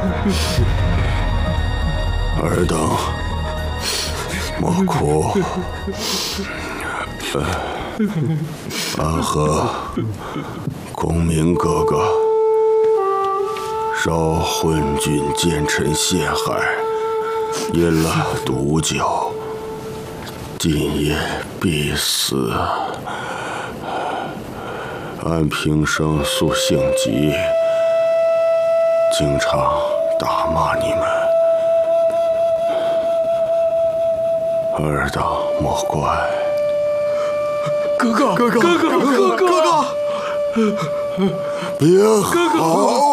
尔等莫哭，安和孔明哥哥受昏君奸臣陷害，饮了毒酒，今夜必死。俺平生素性急，经常打骂你们，尔等莫怪。 哥哥， 别嚎！